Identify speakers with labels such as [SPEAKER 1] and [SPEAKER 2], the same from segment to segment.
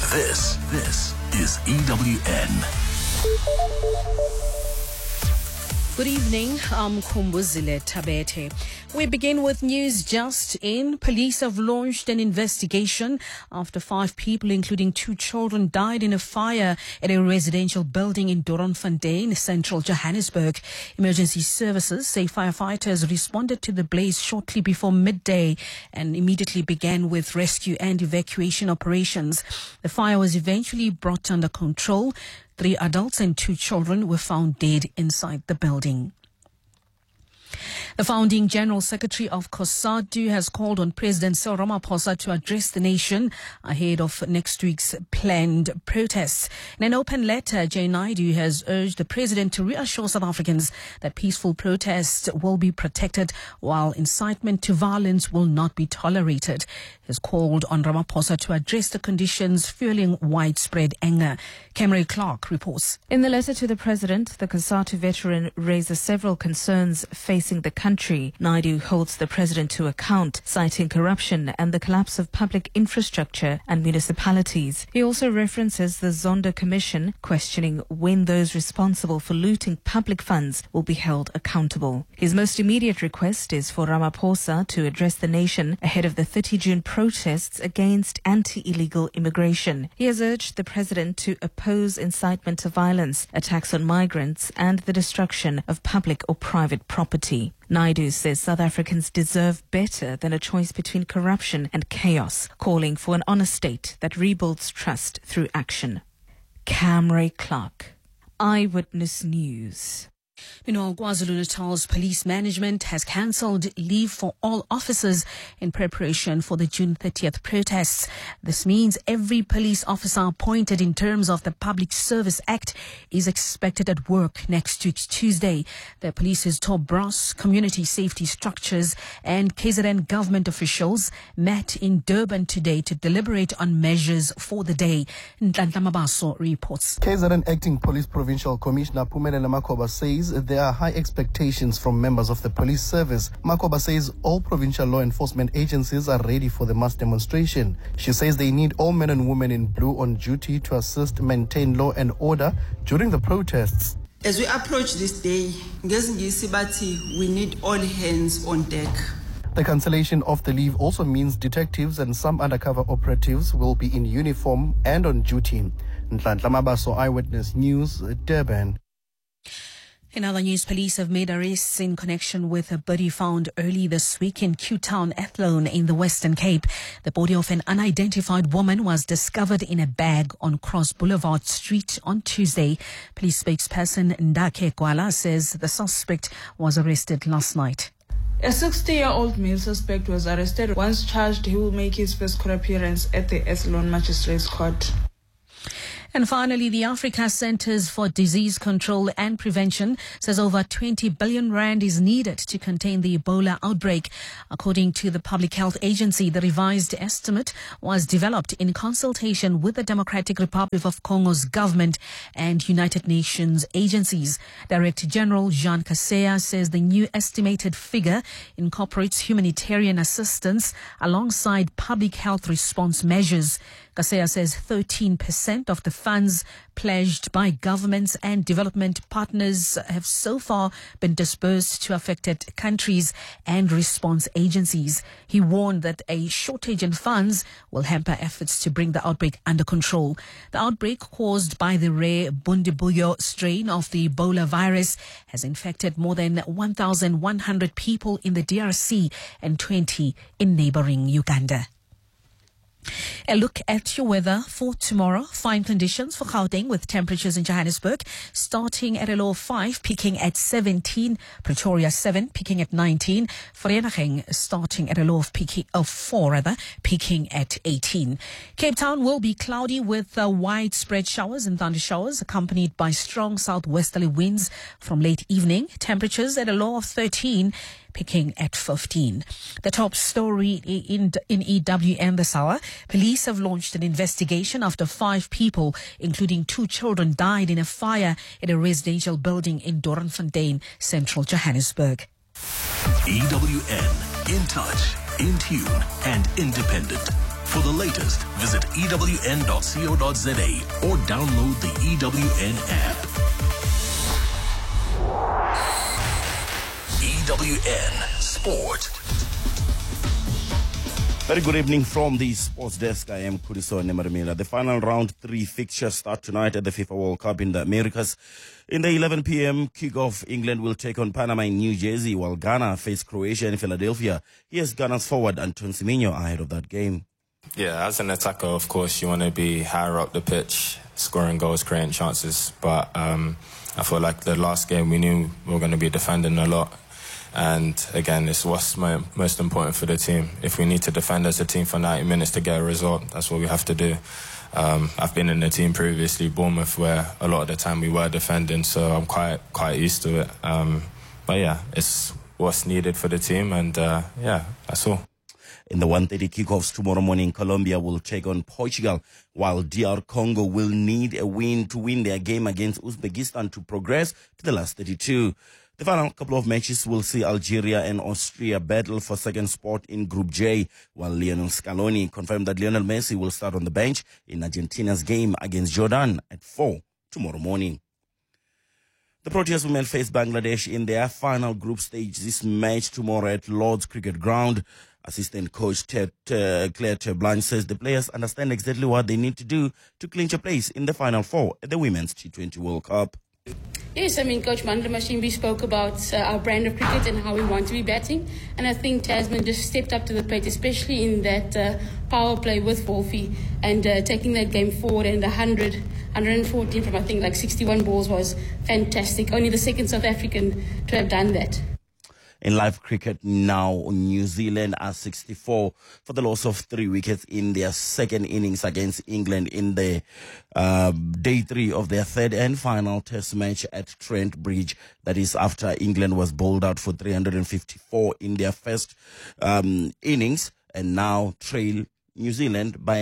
[SPEAKER 1] This is EWN.
[SPEAKER 2] Good evening, I'm Kumbuzile Tabete. We begin with news just in. Police have launched an investigation after 5 people, including 2 children, died in a fire at a residential building in Doornfontein, central Johannesburg. Emergency services say firefighters responded to the blaze shortly before midday and immediately began with rescue and evacuation operations. The fire was eventually brought under control. 3 adults and 2 children were found dead inside the building. The founding General Secretary of COSATU has called on President Cyril Ramaphosa to address the nation ahead of next week's planned protests. In an open letter, Jay Naidu has urged the President to reassure South Africans that peaceful protests will be protected while incitement to violence will not be tolerated. He has called on Ramaphosa to address the conditions fueling widespread anger. Camry Clark reports.
[SPEAKER 3] In the letter to the President, the COSATU veteran raises several concerns facing the country. Naidu holds the President to account, citing corruption and the collapse of public infrastructure and municipalities. He also references the Zondo Commission, questioning when those responsible for looting public funds will be held accountable. His most immediate request is for Ramaphosa to address the nation ahead of the 30 June protests against anti-illegal immigration. He has urged the President to oppose incitement to violence, attacks on migrants and the destruction of public or private property. Naidu says South Africans deserve better than a choice between corruption and chaos, calling for an honest state that rebuilds trust through action. Camry Clark, Eyewitness News.
[SPEAKER 2] Meanwhile, KwaZulu-Natal's police management has cancelled leave for all officers in preparation for the June 30th protests. This means every police officer appointed in terms of the Public Service Act is expected at work next week Tuesday. The police's top brass, community safety structures and KZN government officials met in Durban today to deliberate on measures for the day. Nhlanhla Mabaso reports.
[SPEAKER 4] KZN Acting Police Provincial Commissioner Phumelela Makhoba says there are high expectations from members of the police service. Makhoba says all provincial law enforcement agencies are ready for the mass demonstration. She says they need all men and women in blue on duty to assist maintain law and order during the protests.
[SPEAKER 5] As we approach this day, we need all hands on deck.
[SPEAKER 4] The cancellation of the leave also means detectives and some undercover operatives will be in uniform and on duty. Nhlanhla Mabaso, Eyewitness News, Durban.
[SPEAKER 2] In other news, police have made arrests in connection with a body found early this week in Q-Town, Athlone in the Western Cape. The body of an unidentified woman was discovered in a bag on Cross Boulevard Street on Tuesday. Police spokesperson Ndake Gwala says the suspect was arrested last night.
[SPEAKER 6] A 60-year-old male suspect was arrested. Once charged, he will make his first court appearance at the Athlone Magistrates Court.
[SPEAKER 2] And finally, the Africa Centers for Disease Control and Prevention says over 20 billion rand is needed to contain the Ebola outbreak. According to the Public Health Agency, the revised estimate was developed in consultation with the Democratic Republic of Congo's government and United Nations agencies. Director General Jean Kaseya says the new estimated figure incorporates humanitarian assistance alongside public health response measures. Kaseya says 13% of the funds pledged by governments and development partners have so far been disbursed to affected countries and response agencies. He warned that a shortage in funds will hamper efforts to bring the outbreak under control. The outbreak caused by the rare Bundibugyo strain of the Ebola virus has infected more than 1,100 people in the DRC and 20 in neighboring Uganda. A look at your weather for tomorrow. Fine conditions for Gauteng with temperatures in Johannesburg starting at a low of 5, peaking at 17. Pretoria 7, peaking at 19. Vereeniging starting at a low of 4, peaking at 18. Cape Town will be cloudy with widespread showers and thunder showers accompanied by strong southwesterly winds from late evening. Temperatures at a low of 13. Peaking at 15. The top story in EWN this hour. Police have launched an investigation after 5 people, including 2 children, died in a fire at a residential building in Doornfontein, central Johannesburg.
[SPEAKER 1] EWN, in touch, in tune, and independent. For the latest, visit ewn.co.za or download the EWN app. EWN Sport.
[SPEAKER 7] Very good evening from the sports desk. I am Kudiso Nemarimila. The final round 3 fixtures start tonight at the FIFA World Cup in the Americas. In the 11 p.m. kickoff, England will take on Panama in New Jersey, while Ghana face Croatia in Philadelphia. Here's Ghana's forward Antoine Semenyo ahead of that game.
[SPEAKER 8] Yeah, as an attacker, of course, you want to be higher up the pitch, scoring goals, creating chances. But I feel like the last game we knew we were going to be defending a lot. And again, it's what's most important for the team. If we need to defend as a team for 90 minutes to get a result, that's what we have to do. I've been in the team previously, Bournemouth, where a lot of the time we were defending, so I'm quite used to it. But yeah, it's what's needed for the team, and yeah, that's all.
[SPEAKER 7] In the 1:30 kickoffs tomorrow morning, Colombia will take on Portugal, while DR Congo will need a win to win their game against Uzbekistan to progress to the last 32. The final couple of matches will see Algeria and Austria battle for second spot in Group J, while Lionel Scaloni confirmed that Lionel Messi will start on the bench in Argentina's game against Jordan at 4 tomorrow morning. The Proteas women face Bangladesh in their final group stage this match tomorrow at Lord's Cricket Ground. Assistant coach Claire Terblanche says the players understand exactly what they need to do to clinch a place in the Final Four at the Women's T20 World Cup.
[SPEAKER 9] Yes, I mean, Coach Mandla Mashimbi spoke about our brand of cricket and how we want to be batting. And I think Tasman just stepped up to the plate, especially in that power play with Wolfie and taking that game forward. And 114 from, I think, like 61 balls was fantastic. Only the second South African to have done that.
[SPEAKER 7] In live cricket now, New Zealand are 64 for the loss of 3 wickets in their second innings against England in the day 3 of their third and final test match at Trent Bridge. That is after England was bowled out for 354 in their first innings and now trail New Zealand by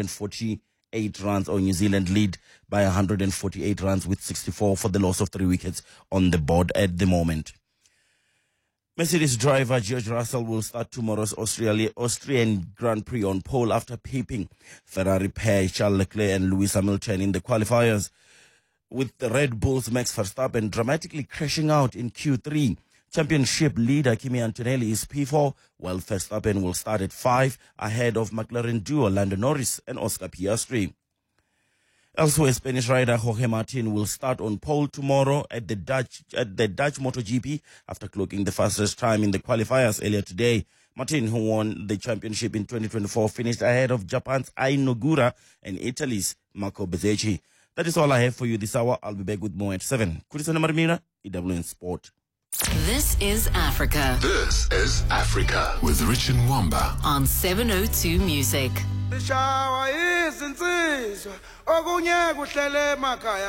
[SPEAKER 7] 148 runs, or New Zealand lead by 148 runs with 64 for the loss of 3 wickets on the board at the moment. Mercedes driver George Russell will start tomorrow's Austrian Grand Prix on pole after peeping Ferrari pair Charles Leclerc and Lewis Hamilton in the qualifiers, with the Red Bull's Max Verstappen dramatically crashing out in Q3. Championship leader Kimi Antonelli is P4, while Verstappen will start at 5 ahead of McLaren duo Lando Norris and Oscar Piastri. Elsewhere, Spanish rider Jorge Martin will start on pole tomorrow at the Dutch MotoGP after clocking the fastest time in the qualifiers earlier today. Martin, who won the championship in 2024, finished ahead of Japan's Ai Nogura and Italy's Marco Bezzecchi. That is all I have for you this hour. I'll be back with more at 7. Kurisana Marmira, EWN Sport.
[SPEAKER 10] This is Africa.
[SPEAKER 1] This is Africa with Rich Nwamba
[SPEAKER 10] on 702 Music.